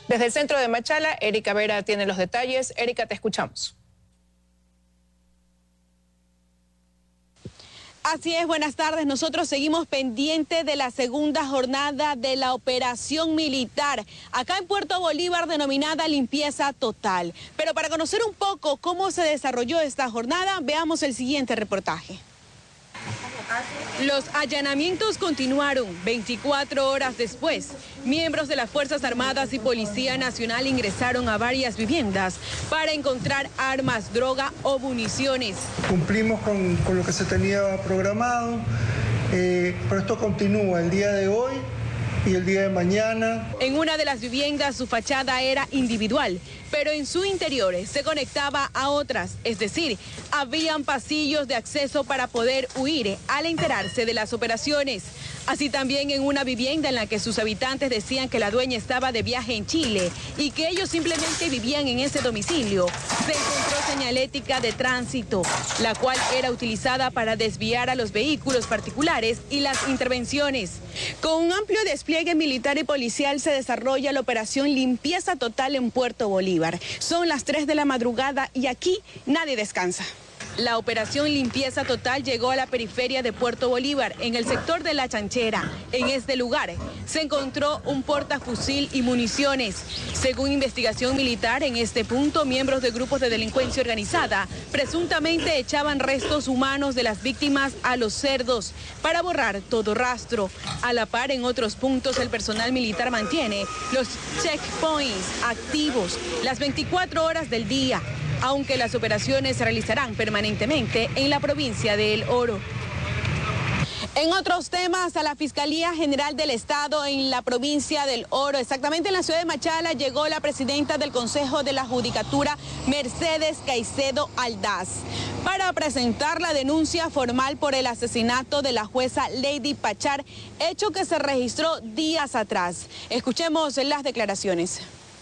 Desde el centro de Machala, Erika Vera tiene los detalles. Erika, te escuchamos. Así es, buenas tardes. Nosotros seguimos pendientes de la segunda jornada de la operación militar acá en Puerto Bolívar denominada Limpieza Total. Pero para conocer un poco cómo se desarrolló esta jornada, veamos el siguiente reportaje. Los allanamientos continuaron 24 horas después. Miembros de las Fuerzas Armadas y Policía Nacional ingresaron a varias viviendas para encontrar armas, droga o municiones. Cumplimos con lo que se tenía programado, pero esto continúa el día de hoy y el día de mañana. En una de las viviendas su fachada era individual, pero en su interior se conectaba a otras, es decir, habían pasillos de acceso para poder huir al enterarse de las operaciones. Así también en una vivienda en la que sus habitantes decían que la dueña estaba de viaje en Chile y que ellos simplemente vivían en ese domicilio, se encontró señalética de tránsito, la cual era utilizada para desviar a los vehículos particulares y las intervenciones. Con un amplio despliegue militar y policial se desarrolla la operación Limpieza Total en Puerto Bolívar. Son las 3 de la madrugada y aquí nadie descansa. La operación Limpieza Total llegó a la periferia de Puerto Bolívar, en el sector de La Chanchera. En este lugar se encontró un portafusil y municiones. Según investigación militar, en este punto, miembros de grupos de delincuencia organizada presuntamente echaban restos humanos de las víctimas a los cerdos para borrar todo rastro. A la par, en otros puntos, el personal militar mantiene los checkpoints activos las 24 horas del día, aunque las operaciones se realizarán permanentemente en la provincia de El Oro. En otros temas, a la Fiscalía General del Estado en la provincia del Oro, exactamente en la ciudad de Machala, llegó la presidenta del Consejo de la Judicatura, Mercedes Caicedo Aldaz, para presentar la denuncia formal por el asesinato de la jueza Lady Pachar, hecho que se registró días atrás. Escuchemos las declaraciones.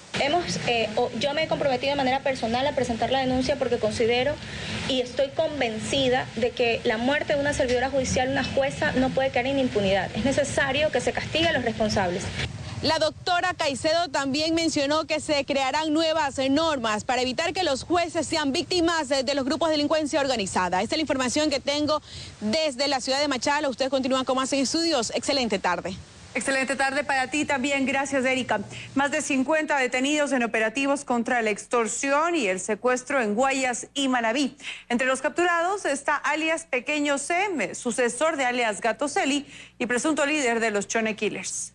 Yo me he comprometido de manera personal a presentar la denuncia porque considero y estoy convencida de que la muerte de una servidora judicial, una jueza, no puede quedar en impunidad. Es necesario que se castigue a los responsables. La doctora Caicedo también mencionó que se crearán nuevas normas para evitar que los jueces sean víctimas de los grupos de delincuencia organizada. Esta es la información que tengo desde la ciudad de Machala. Ustedes continúan con más en estudios. Excelente tarde. Excelente tarde para ti también, gracias Erika. Más de 50 detenidos en operativos contra la extorsión y el secuestro en Guayas y Manabí. Entre los capturados está alias Pequeño C, sucesor de alias Gatoseli y presunto líder de los Chone Killers.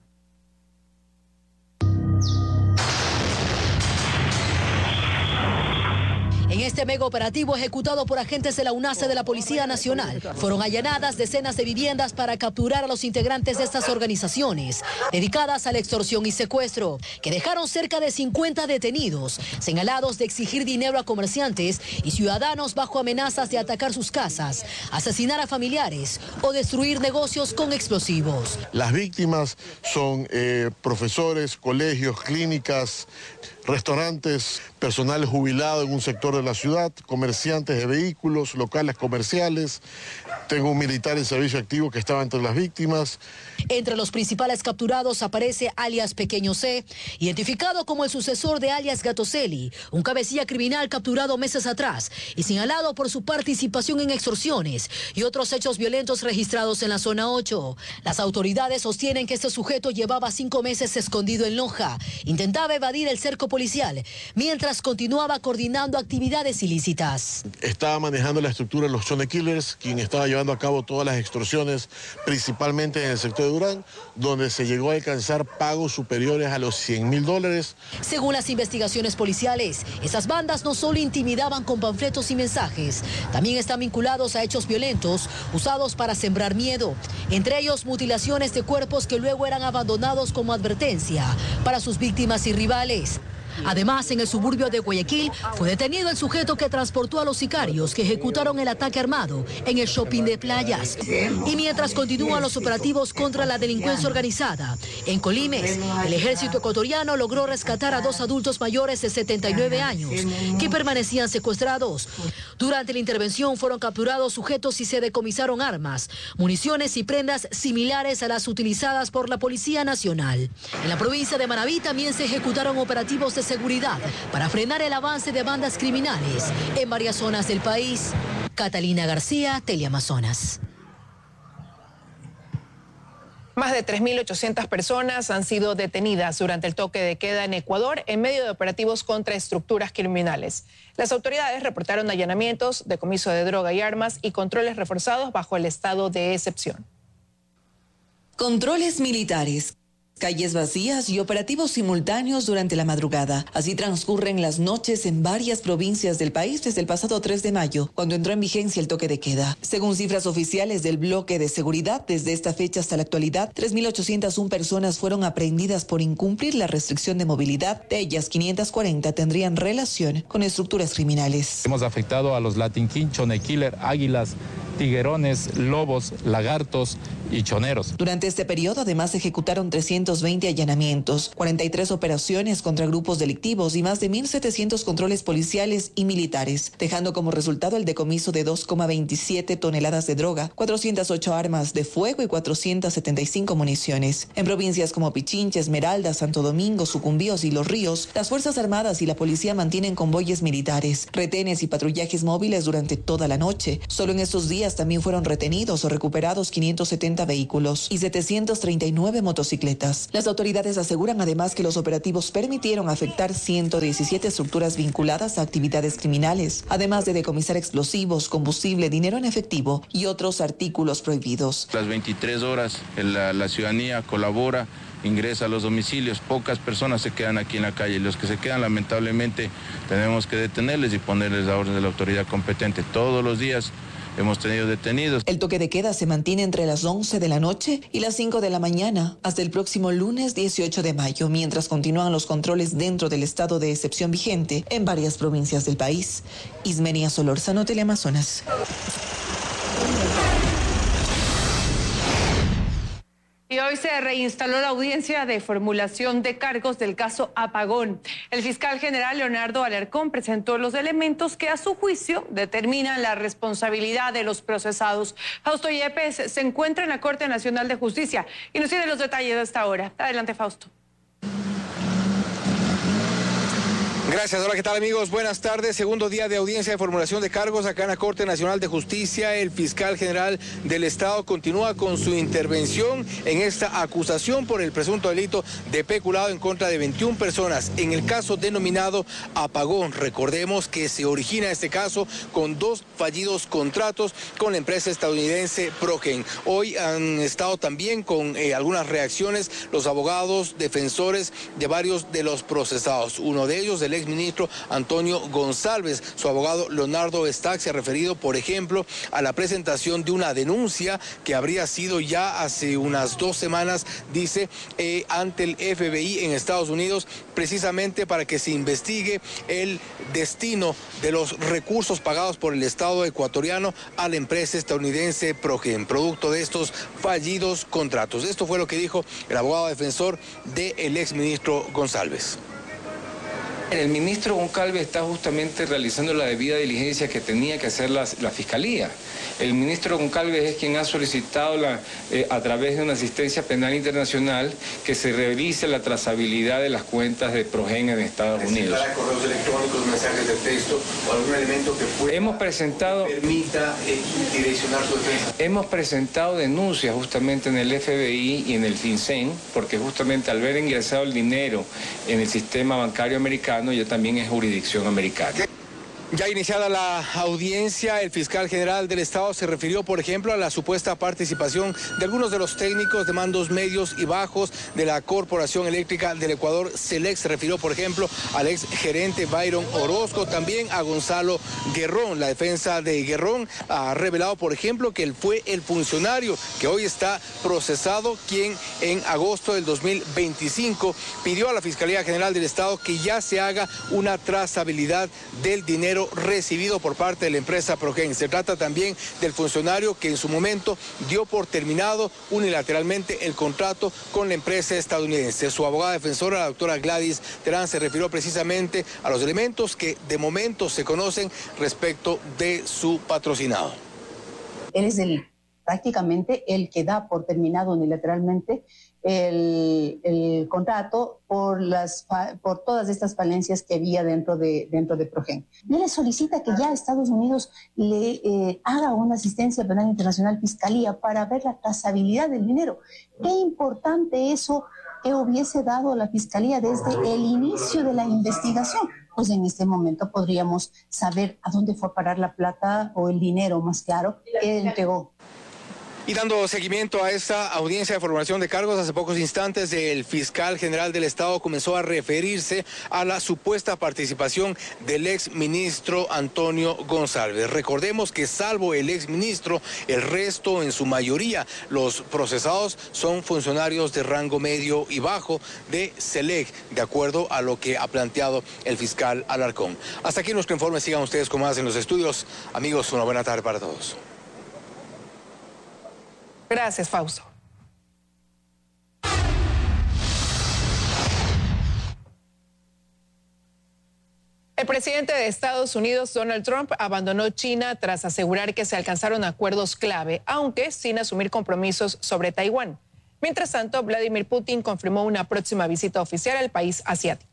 En este mega operativo ejecutado por agentes de la UNACE de la Policía Nacional, fueron allanadas decenas de viviendas para capturar a los integrantes de estas organizaciones dedicadas a la extorsión y secuestro, que dejaron cerca de 50 detenidos, señalados de exigir dinero a comerciantes y ciudadanos bajo amenazas de atacar sus casas, asesinar a familiares o destruir negocios con explosivos. Las víctimas son profesores, colegios, clínicas, restaurantes, personal jubilado en un sector de la ciudad, comerciantes de vehículos, locales comerciales. Tengo un militar en servicio activo que estaba entre las víctimas. Entre los principales capturados aparece alias Pequeño C, identificado como el sucesor de alias Gatoseli, un cabecilla criminal capturado meses atrás y señalado por su participación en extorsiones y otros hechos violentos registrados en la zona 8. Las autoridades sostienen que este sujeto llevaba 5 meses escondido en Loja, intentaba evadir el cerco policial, mientras continuaba coordinando actividades ilícitas. Estaba manejando la estructura de los Chone Killers, quien estaba llevando a cabo todas las extorsiones, principalmente en el sector de Durán, donde se llegó a alcanzar pagos superiores a los $100.000. Según las investigaciones policiales, esas bandas no solo intimidaban con panfletos y mensajes, también están vinculados a hechos violentos usados para sembrar miedo, entre ellos mutilaciones de cuerpos que luego eran abandonados como advertencia para sus víctimas y rivales. Además, en el suburbio de Guayaquil fue detenido el sujeto que transportó a los sicarios que ejecutaron el ataque armado en el shopping de Playas. Y mientras continúan los operativos contra la delincuencia organizada, en Colimes, el ejército ecuatoriano logró rescatar a 2 adultos mayores de 79 años que permanecían secuestrados. Durante la intervención fueron capturados sujetos y se decomisaron armas, municiones y prendas similares a las utilizadas por la Policía Nacional. En la provincia de Manabí también se ejecutaron operativos de seguridad para frenar el avance de bandas criminales en varias zonas del país. Catalina García, Teleamazonas. Más de 3.800 personas han sido detenidas durante el toque de queda en Ecuador en medio de operativos contra estructuras criminales. Las autoridades reportaron allanamientos, decomiso de droga y armas y controles reforzados bajo el estado de excepción. Controles militares, calles vacías y operativos simultáneos durante la madrugada. Así transcurren las noches en varias provincias del país desde el pasado 3 de mayo, cuando entró en vigencia el toque de queda. Según cifras oficiales del bloque de seguridad, desde esta fecha hasta la actualidad, 3.801 personas fueron aprehendidas por incumplir la restricción de movilidad. De ellas, 540 tendrían relación con estructuras criminales. Hemos afectado a los Latin King, Chone Killer, águilas, tiguerones, lobos, lagartos y choneros. Durante este periodo, además, se ejecutaron 320 allanamientos, 43 operaciones contra grupos delictivos y más de 1.700 controles policiales y militares, dejando como resultado el decomiso de 2,27 toneladas de droga, 408 armas de fuego y 475 municiones. En provincias como Pichincha, Esmeralda, Santo Domingo, Sucumbíos y Los Ríos, las Fuerzas Armadas y la policía mantienen convoyes militares, retenes y patrullajes móviles durante toda la noche. Solo en estos días también fueron retenidos o recuperados 570 vehículos y 739 motocicletas. Las autoridades aseguran además que los operativos permitieron afectar 117 estructuras vinculadas a actividades criminales, además de decomisar explosivos, combustible, dinero en efectivo y otros artículos prohibidos. Las 23 horas la ciudadanía colabora, ingresa a los domicilios, pocas personas se quedan aquí en la calle. Los que se quedan, lamentablemente, tenemos que detenerles y ponerles la orden de la autoridad competente. Todos los días hemos tenido detenidos. El toque de queda se mantiene entre las 11 de la noche y las 5 de la mañana hasta el próximo lunes 18 de mayo, mientras continúan los controles dentro del estado de excepción vigente en varias provincias del país. Ismenia Solórzano, Teleamazonas. Y hoy se reinstaló la audiencia de formulación de cargos del caso Apagón. El fiscal general Leonardo Alarcón presentó los elementos que a su juicio determinan la responsabilidad de los procesados. Fausto Yepes se encuentra en la Corte Nacional de Justicia y nos tiene los detalles de esta hora. Adelante, Fausto. Gracias. Hola, ¿qué tal, amigos? Buenas tardes. Segundo día de audiencia de formulación de cargos acá en la Corte Nacional de Justicia. El fiscal general del Estado continúa con su intervención en esta acusación por el presunto delito de peculado en contra de 21 personas en el caso denominado Apagón. Recordemos que se origina este caso con 2 fallidos contratos con la empresa estadounidense Progen. Hoy han estado también con algunas reacciones los abogados defensores de varios de los procesados. Uno de ellos, el exministro Antonio González. Su abogado Leonardo Stack se ha referido, por ejemplo, a la presentación de una denuncia que habría sido ya hace unas 2 semanas, dice, ante el FBI en Estados Unidos, precisamente para que se investigue el destino de los recursos pagados por el Estado ecuatoriano a la empresa estadounidense Progen, producto de estos fallidos contratos. Esto fue lo que dijo el abogado defensor del exministro González. El ministro Goncalves está justamente realizando la debida diligencia que tenía que hacer la Fiscalía. El ministro Goncalves es quien ha solicitado a través de una asistencia penal internacional que se revise la trazabilidad de las cuentas de Progen en Estados Unidos. Correos electrónicos, mensajes de texto o algún elemento que permita direccionar su defensa. Hemos presentado denuncias justamente en el FBI y en el FinCEN, porque justamente al haber ingresado el dinero en el sistema bancario americano, ya también es jurisdicción americana. Ya iniciada la audiencia, el fiscal general del Estado se refirió, por ejemplo, a la supuesta participación de algunos de los técnicos de mandos medios y bajos de la Corporación Eléctrica del Ecuador, CELEC. Se refirió, por ejemplo, al ex gerente Byron Orozco, también a Gonzalo Guerrón. La defensa de Guerrón ha revelado, por ejemplo, que él fue el funcionario que hoy está procesado, quien en agosto del 2025 pidió a la Fiscalía General del Estado que ya se haga una trazabilidad del dinero recibido por parte de la empresa Progen. Se trata también del funcionario que en su momento dio por terminado unilateralmente el contrato con la empresa estadounidense. Su abogada defensora, la doctora Gladys Terán, se refirió precisamente a los elementos que de momento se conocen respecto de su patrocinado. Él es prácticamente el que da por terminado unilateralmente el contrato por todas estas falencias que había dentro de Progen. Y él le solicita que ya Estados Unidos le haga una asistencia penal internacional, fiscalía, para ver la trazabilidad del dinero. Qué importante eso que hubiese dado la fiscalía desde el inicio de la investigación. Pues en este momento podríamos saber a dónde fue a parar la plata o el dinero, más claro, que entregó. Y dando seguimiento a esta audiencia de formulación de cargos, hace pocos instantes el fiscal general del Estado comenzó a referirse a la supuesta participación del exministro Antonio González. Recordemos que salvo el exministro, el resto, en su mayoría, los procesados son funcionarios de rango medio y bajo de CELEC, de acuerdo a lo que ha planteado el fiscal Alarcón. Hasta aquí nuestro informe. Sigan ustedes con más en los estudios. Amigos, una buena tarde para todos. Gracias, Fausto. El presidente de Estados Unidos, Donald Trump, abandonó China tras asegurar que se alcanzaron acuerdos clave, aunque sin asumir compromisos sobre Taiwán. Mientras tanto, Vladimir Putin confirmó una próxima visita oficial al país asiático.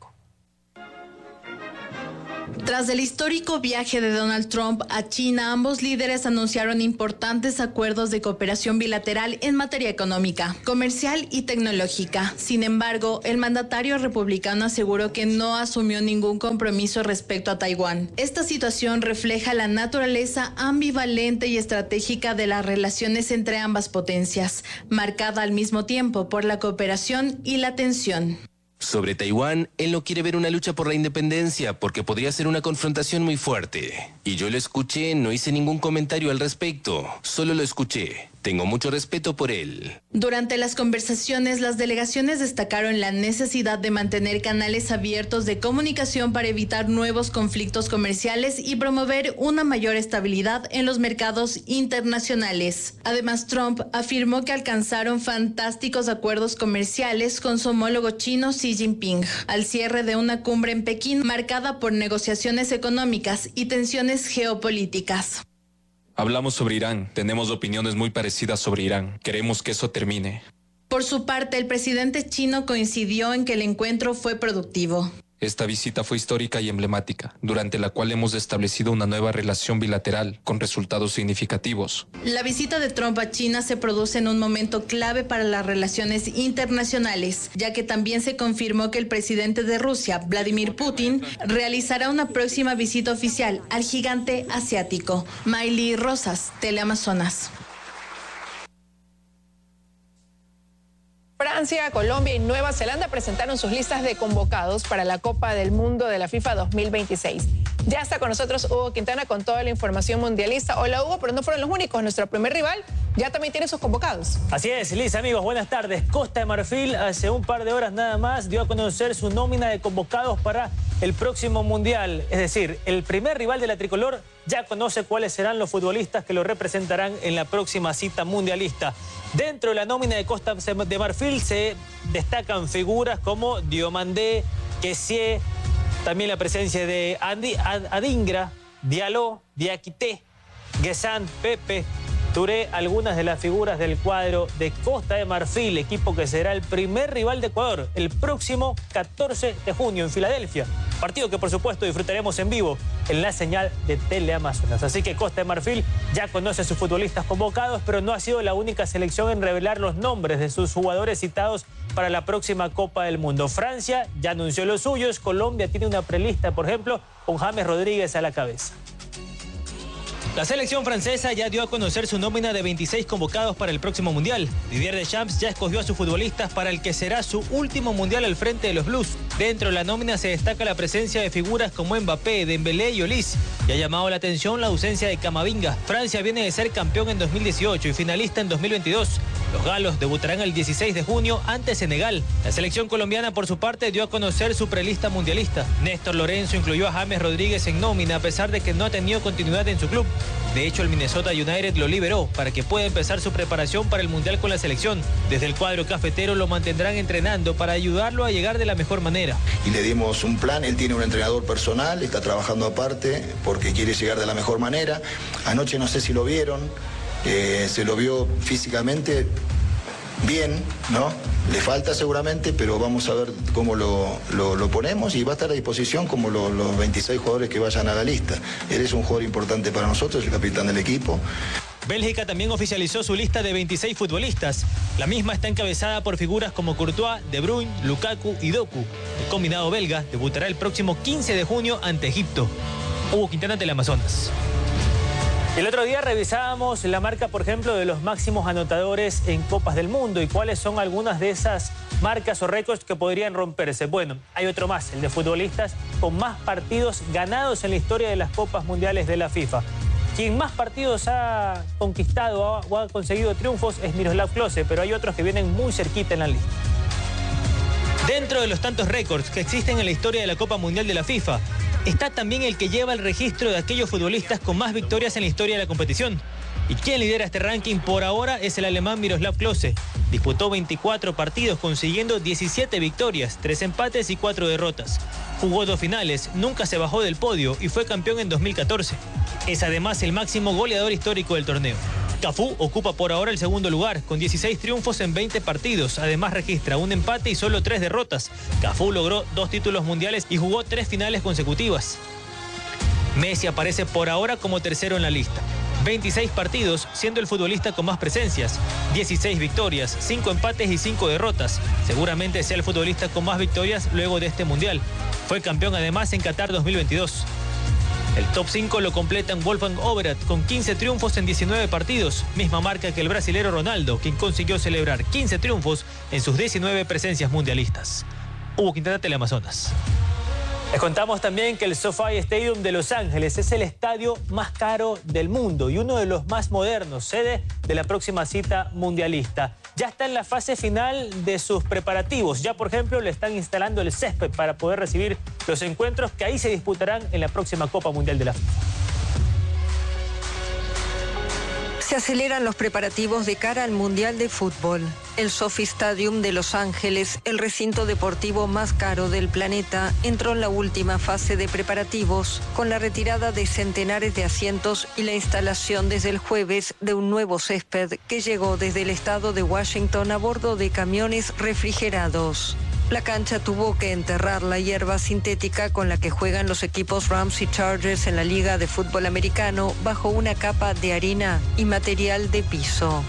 Tras el histórico viaje de Donald Trump a China, ambos líderes anunciaron importantes acuerdos de cooperación bilateral en materia económica, comercial y tecnológica. Sin embargo, el mandatario republicano aseguró que no asumió ningún compromiso respecto a Taiwán. Esta situación refleja la naturaleza ambivalente y estratégica de las relaciones entre ambas potencias, marcada al mismo tiempo por la cooperación y la tensión. Sobre Taiwán, él no quiere ver una lucha por la independencia porque podría ser una confrontación muy fuerte. Y yo lo escuché, no hice ningún comentario al respecto, solo lo escuché. Tengo mucho respeto por él. Durante las conversaciones, las delegaciones destacaron la necesidad de mantener canales abiertos de comunicación para evitar nuevos conflictos comerciales y promover una mayor estabilidad en los mercados internacionales. Además, Trump afirmó que alcanzaron fantásticos acuerdos comerciales con su homólogo chino Xi Jinping, al cierre de una cumbre en Pekín marcada por negociaciones económicas y tensiones geopolíticas. Hablamos sobre Irán, tenemos opiniones muy parecidas sobre Irán. Queremos que eso termine. Por su parte, el presidente chino coincidió en que el encuentro fue productivo. Esta visita fue histórica y emblemática, durante la cual hemos establecido una nueva relación bilateral con resultados significativos. La visita de Trump a China se produce en un momento clave para las relaciones internacionales, ya que también se confirmó que el presidente de Rusia, Vladimir Putin, realizará una próxima visita oficial al gigante asiático. Miley Rosas, Teleamazonas. Francia, Colombia y Nueva Zelanda presentaron sus listas de convocados para la Copa del Mundo de la FIFA 2026. Ya está con nosotros Hugo Quintana con toda la información mundialista. Hola Hugo, pero no fueron los únicos. Nuestro primer rival ya también tiene sus convocados. Así es, Liz, amigos, buenas tardes. Costa de Marfil hace un par de horas nada más dio a conocer su nómina de convocados para el próximo Mundial. Es decir, el primer rival de la tricolor ya conoce cuáles serán los futbolistas que lo representarán en la próxima cita mundialista. Dentro de la nómina de Costa de Marfil se destacan figuras como Diomandé, Kessié, también la presencia de Adingra, Diallo, Diakité, Guessant, Pepe, capturé algunas de las figuras del cuadro de Costa de Marfil, equipo que será el primer rival de Ecuador el próximo 14 de junio en Filadelfia. Partido que por supuesto disfrutaremos en vivo en la señal de Teleamazonas. Así que Costa de Marfil ya conoce a sus futbolistas convocados, pero no ha sido la única selección en revelar los nombres de sus jugadores citados para la próxima Copa del Mundo. Francia ya anunció los suyos, Colombia tiene una prelista, por ejemplo, con James Rodríguez a la cabeza. La selección francesa ya dio a conocer su nómina de 26 convocados para el próximo Mundial. Didier Deschamps ya escogió a sus futbolistas para el que será su último Mundial al frente de los Blues. Dentro de la nómina se destaca la presencia de figuras como Mbappé, Dembélé y Olise. Y ha llamado la atención la ausencia de Camavinga. Francia viene de ser campeón en 2018 y finalista en 2022. Los galos debutarán el 16 de junio ante Senegal. La selección colombiana, por su parte, dio a conocer su prelista mundialista. Néstor Lorenzo incluyó a James Rodríguez en nómina, a pesar de que no ha tenido continuidad en su club. De hecho, el Minnesota United lo liberó para que pueda empezar su preparación para el Mundial con la selección. Desde el cuadro cafetero lo mantendrán entrenando para ayudarlo a llegar de la mejor manera. Y le dimos un plan, él tiene un entrenador personal, está trabajando aparte porque quiere llegar de la mejor manera. Anoche no sé si lo vieron, se lo vio físicamente bien, ¿no? Le falta seguramente, pero vamos a ver cómo lo ponemos y va a estar a disposición como los 26 jugadores que vayan a la lista. Él es un jugador importante para nosotros, el capitán del equipo. Bélgica también oficializó su lista de 26 futbolistas. La misma está encabezada por figuras como Courtois, De Bruyne, Lukaku y Doku. El combinado belga debutará el próximo 15 de junio ante Egipto. Hugo Quintana, Teleamazonas. El otro día revisábamos la marca, por ejemplo, de los máximos anotadores en Copas del Mundo y cuáles son algunas de esas marcas o récords que podrían romperse. Bueno, hay otro más, el de futbolistas con más partidos ganados en la historia de las Copas Mundiales de la FIFA. Quien más partidos ha conquistado o ha conseguido triunfos es Miroslav Klose, pero hay otros que vienen muy cerquita en la lista. Dentro de los tantos récords que existen en la historia de la Copa Mundial de la FIFA, está también el que lleva el registro de aquellos futbolistas con más victorias en la historia de la competición. Y quien lidera este ranking por ahora es el alemán Miroslav Klose. Disputó 24 partidos consiguiendo 17 victorias, 3 empates y 4 derrotas. Jugó 2 finales, nunca se bajó del podio y fue campeón en 2014. Es además el máximo goleador histórico del torneo. Cafú ocupa por ahora el segundo lugar, con 16 triunfos en 20 partidos. Además registra un empate y solo 3 derrotas. Cafú logró 2 títulos mundiales y jugó 3 finales consecutivas. Messi aparece por ahora como tercero en la lista. 26 partidos, siendo el futbolista con más presencias. 16 victorias, 5 empates y 5 derrotas. Seguramente sea el futbolista con más victorias luego de este mundial. Fue campeón además en Qatar 2022. El top 5 lo completan Wolfgang Overath con 15 triunfos en 19 partidos, misma marca que el brasilero Ronaldo, quien consiguió celebrar 15 triunfos en sus 19 presencias mundialistas. Hugo Quintana, Teleamazonas. Les contamos también que el SoFi Stadium de Los Ángeles es el estadio más caro del mundo y uno de los más modernos, sede de la próxima cita mundialista. Ya está en la fase final de sus preparativos. Ya, por ejemplo, le están instalando el césped para poder recibir los encuentros que ahí se disputarán en la próxima Copa Mundial de la FIFA. Se aceleran los preparativos de cara al Mundial de Fútbol. El SoFi Stadium de Los Ángeles, el recinto deportivo más caro del planeta, entró en la última fase de preparativos, con la retirada de centenares de asientos y la instalación desde el jueves de un nuevo césped que llegó desde el estado de Washington a bordo de camiones refrigerados. La cancha tuvo que enterrar la hierba sintética con la que juegan los equipos Rams y Chargers en la Liga de Fútbol Americano bajo una capa de arena y material de piso.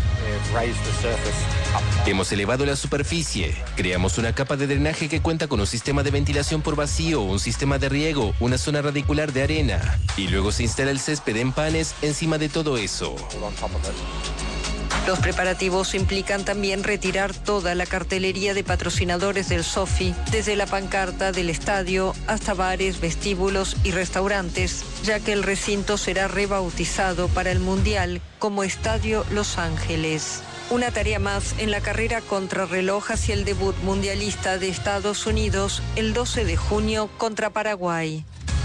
Hemos elevado la superficie, creamos una capa de drenaje que cuenta con un sistema de ventilación por vacío, un sistema de riego, una zona radicular de arena y luego se instala el césped en panes encima de todo eso. Los preparativos implican también retirar toda la cartelería de patrocinadores del SoFi, desde la pancarta del estadio hasta bares, vestíbulos y restaurantes, ya que el recinto será rebautizado para el Mundial como Estadio Los Ángeles. Una tarea más en la carrera contrarreloj hacia el debut mundialista de Estados Unidos el 12 de junio contra Paraguay.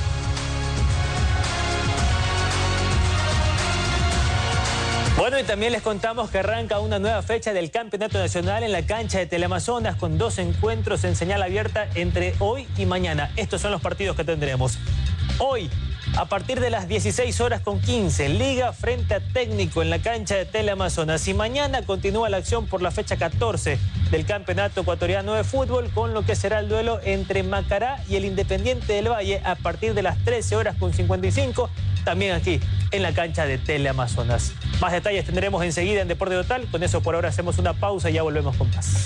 Bueno, y también les contamos que arranca una nueva fecha del Campeonato Nacional en la cancha de Teleamazonas con 2 encuentros en señal abierta entre hoy y mañana. Estos son los partidos que tendremos. Hoy, A partir de las 16:15, Liga frente a Técnico en la cancha de Teleamazonas. Y mañana continúa la acción por la fecha 14 del Campeonato Ecuatoriano de Fútbol, con lo que será el duelo entre Macará y el Independiente del Valle a partir de las 13:55, también aquí en la cancha de Teleamazonas. Más detalles tendremos enseguida en Deporte Total. Con eso por ahora hacemos una pausa y ya volvemos con más.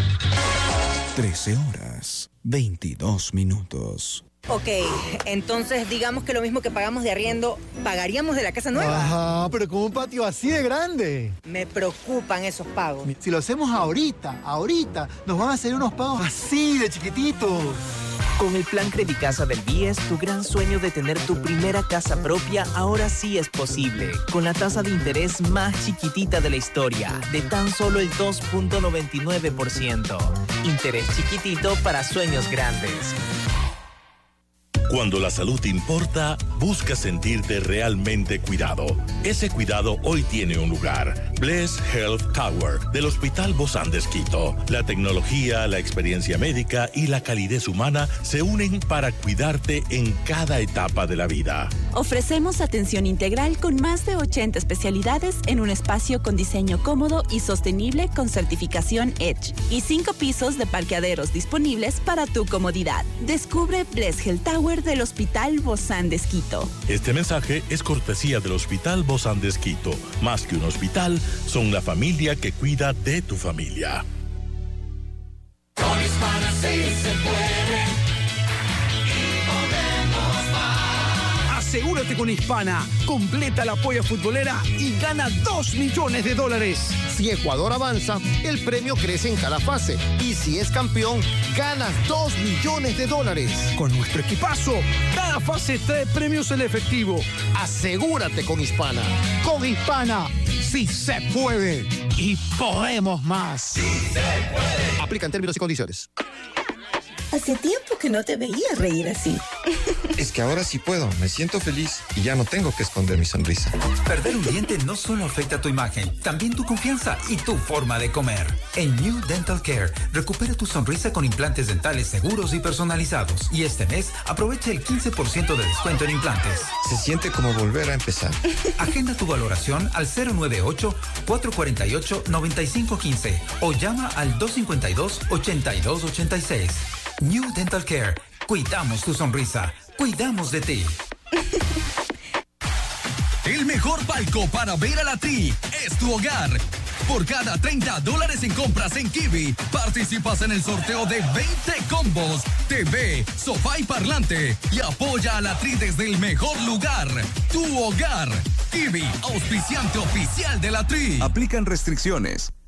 13:22. Ok, entonces digamos que lo mismo que pagamos de arriendo, ¿pagaríamos de la casa nueva? Ajá, pero con un patio así de grande. Me preocupan esos pagos. Si lo hacemos ahorita, nos van a hacer unos pagos así de chiquititos. Con el plan Credicasa del BIES, tu gran sueño de tener tu primera casa propia ahora sí es posible. Con la tasa de interés más chiquitita de la historia, de tan solo el 2.99%. Interés chiquitito para sueños grandes. Cuando la salud importa, busca sentirte realmente cuidado. Ese cuidado hoy tiene un lugar. Bless Health Tower del Hospital Bozán de Esquito. La tecnología, la experiencia médica y la calidez humana se unen para cuidarte en cada etapa de la vida. Ofrecemos atención integral con más de 80 especialidades en un espacio con diseño cómodo y sostenible con certificación EDGE y 5 pisos de parqueaderos disponibles para tu comodidad. Descubre Bless Health Tower del Hospital Bozán de Esquito. Este mensaje es cortesía del Hospital Bozán de Esquito. Más que un hospital, son la familia que cuida de tu familia. Con Hispana sí se puede y podemos más. Asegúrate con Hispana, completa la polla futbolera y gana $2 millones. Si Ecuador avanza, el premio crece en cada fase. Y si es campeón, ganas $2 millones. Con nuestro equipazo, cada fase trae premios en efectivo. Asegúrate con Hispana. Con Hispana, sí se puede y podemos más. Sí se puede. Aplican términos y condiciones. Hace tiempo que no te veía reír así. Es que ahora sí puedo, me siento feliz y ya no tengo que esconder mi sonrisa. Perder un diente no solo afecta tu imagen, también tu confianza y tu forma de comer. En New Dental Care, recupera tu sonrisa con implantes dentales seguros y personalizados. Y este mes, aprovecha el 15% de descuento en implantes. Se siente como volver a empezar. Agenda tu valoración al 098-448-9515 o llama al 252-8286. New Dental Care. Cuidamos tu sonrisa. Cuidamos de ti. El mejor palco para ver a la Tri es tu hogar. Por cada $30 en compras en Kiwi, participas en el sorteo de 20 combos, TV, sofá y parlante. Y apoya a la Tri desde el mejor lugar, tu hogar. Kiwi, auspiciante oficial de la Tri. Aplican restricciones.